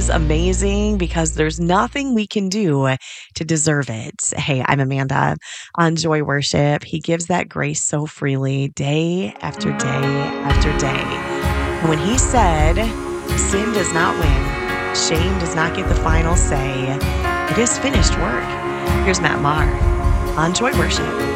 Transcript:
is amazing because there's nothing we can do to deserve it. Hey, I'm Amanda on Joy Worship. He gives that grace so freely day after day after day. And when he said, sin does not win, shame does not get the final say, it is finished work. Here's Matt Maher on Joy Worship.